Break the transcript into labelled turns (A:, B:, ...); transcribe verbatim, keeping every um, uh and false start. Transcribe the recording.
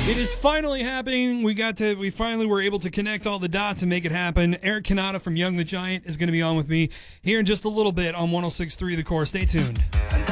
A: It is finally happening. We got to, we finally were able to connect all the dots and make it happen. Eric Kanata from Young the Giant is going to be on with me here in just a little bit on one oh six point three The Core. Stay tuned.